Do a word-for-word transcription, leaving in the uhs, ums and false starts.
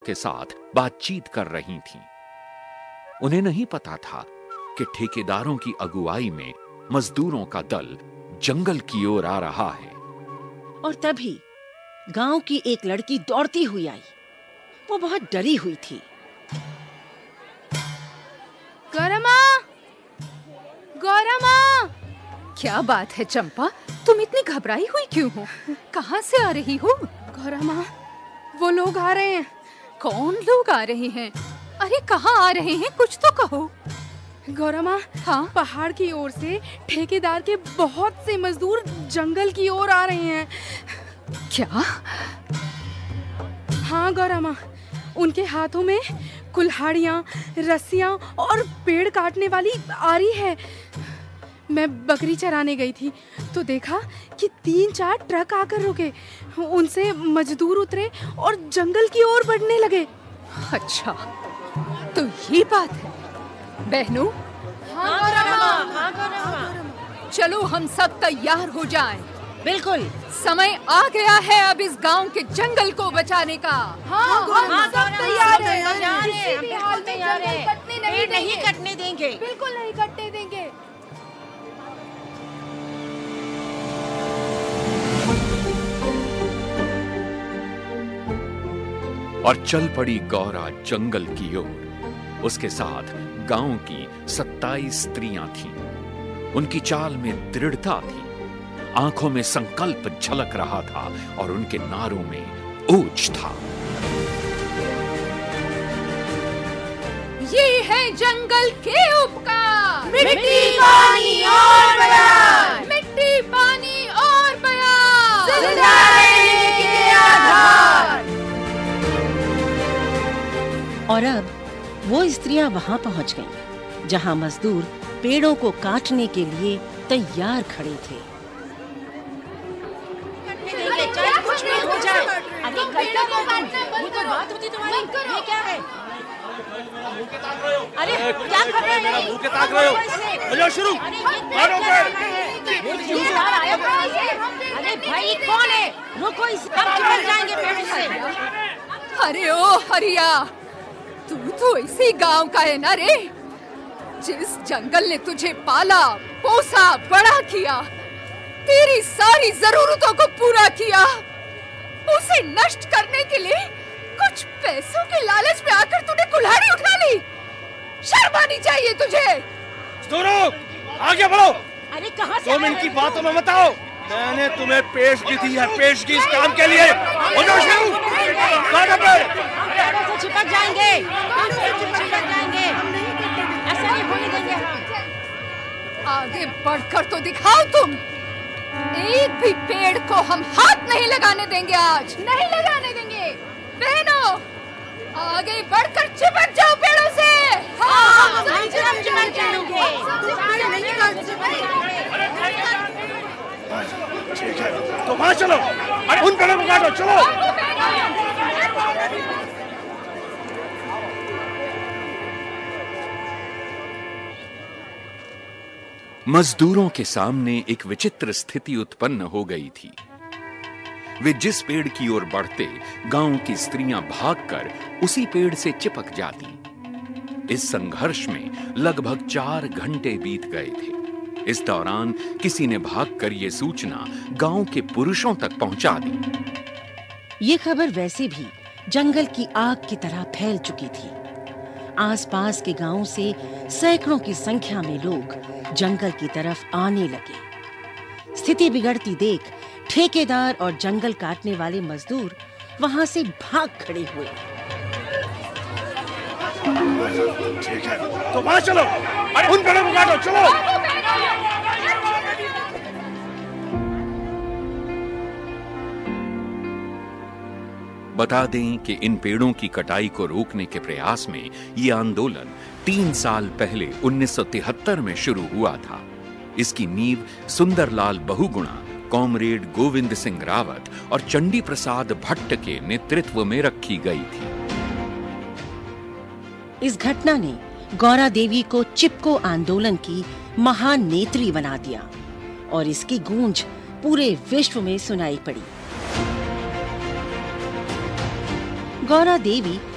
के साथ बातचीत कर रही थीं। उन्हें नहीं पता था कि ठेकेदारों की अगुवाई में मजदूरों का दल जंगल की ओर आ रहा है। और तभी गांव की एक लड़की दौड़ती हुई आई। वो बहुत डरी हुई थी। गौरा माँ, गौरा माँ! क्या बात है चंपा, तुम इतनी घबराई हुई क्यों हो? कहाँ से आ रही हो? गौरा माँ, वो लोग आ रहे हैं। कौन लोग आ रहे हैं? अरे कहाँ आ रहे हैं, कुछ तो कहो। गौरा माँ, हाँ? पहाड़ की ओर से ठेकेदार के बहुत से मजदूर जंगल की ओर आ रहे हैं। क्या? हाँ गौरा माँ, उनके हाथों में कुल्हाड़ियाँ, रस्सियाँ और पेड़ काटने वाली आरी है। मैं बकरी चराने गई थी तो देखा कि तीन चार ट्रक आकर रुके। उनसे मजदूर उतरे और जंगल की ओर बढ़ने लगे। अच्छा, तो ये बात है बहनों। हाँ गौरा माँ, हाँ गौरा माँ। चलो हम सब तैयार हो जाएं। बिल्कुल, समय आ गया है अब इस गांव के जंगल को बचाने का। हाँ, हम हाँ, सब तैयार हैं। तैयार हैं, किसी भी हम हाल में तैयार जंगल हैं। कटने नहीं पेड़ नहीं देंगे। कटने देंगे। बिल्कुल नहीं कटने देंगे। और चल पड़ी गौरा जंगल की ओर। उसके साथ गांव की सत्ताईस स्त्रियां थीं। उनकी चाल में दृढ़ता थी, आंखों में संकल्प झलक रहा था और उनके नारों में ओज था। ये है जंगल के उपकार, मिट्टी, पानी और बयान। मिट्टी, पानी और बयान, जिंदा रहने के आधार। और अब वो स्त्रियां वहां पहुंच गईं, जहां मजदूर पेड़ों को काटने के लिए तैयार खड़े थे। कुछ भी हो जाए, अरे पेड़ों को काटना बंद करो। बात होती तुम्हारी, बंद करो। ये क्या है? अरे क्या कर रहे हैं? मुंह के ताक रहे हो? बजाओ शुरू। मारो पेड़। ठेकेदार आया कहाँ से? अरे भाई कौन है? रुको, इस हम चिपक जाएंगे पेड़ से। अरे ओ हरिया, तू तो इसी गांव का है ना रे? जिस जंगल ने तुझे पाला, पोसा, बड़ा किया, तेरी सारी जरूरतों को पूरा किया, उसे नष्ट करने के लिए कुछ पैसों के लालच में आकर तूने कुल्हाड़ी उठा ली। शर्म आनी चाहिए तुझे। दोनों आगे बढ़ो। अरे कहाँ से? दो मिनट की बातों में बताओ। मैंने तुम्हें पेशगी दी है, पेशगी इस काम के लिए। बजाओ शुरू। काटो पेड़। पेड़ों से चिपक जाएंगे, हम पेड़ से चिपक जाएंगे। ऐसा नहीं होने देंगे हम। आगे बढ़कर तो दिखाओ तुम। एक भी पेड़ को हम हाथ नहीं लगाने देंगे, आज नहीं लगाने देंगे। बहनों, आगे बढ़कर चिपक जाओ पेड़ों से। हाँ, हम सब चिपक जाएंगे। ठीक है, तो वहाँ चलो। अरे उन पेड़ों को काटो, चलो। मजदूरों के सामने एक विचित्र स्थिति उत्पन्न हो गई थी। वे जिस पेड़ की ओर बढ़ते, गांव की स्त्रियां भागकर उसी पेड़ से चिपक जाती। इस संघर्ष में लगभग चार घंटे बीत गए थे। इस दौरान किसी ने भागकर यह सूचना गांव के पुरुषों तक पहुंचा दी। ये खबर वैसे भी जंगल की आग की तरह फैल चुकी थी। आसपास के गांवों से सैकड़ों की संख्या में लोग जंगल की तरफ आने लगे। स्थिति बिगड़ती देख ठेकेदार और जंगल काटने वाले मजदूर वहां से भाग खड़े हुए। ठीक है, तो वहाँ चलो। अरे उन पेड़ों को काटो, चलो। बता दें कि इन पेड़ों की कटाई को रोकने के प्रयास में यह आंदोलन तीन साल पहले उन्नीस सौ तिहत्तर में शुरू हुआ था। इसकी नींव सुंदरलाल बहुगुणा, कॉमरेड गोविंद सिंह रावत और चंडी प्रसाद भट्ट के नेतृत्व में रखी गई थी। इस घटना ने गौरा देवी को चिपको आंदोलन की महान नेत्री बना दिया और इसकी गूंज पूरे विश्व में सुनाई पड़ी। गौरा देवी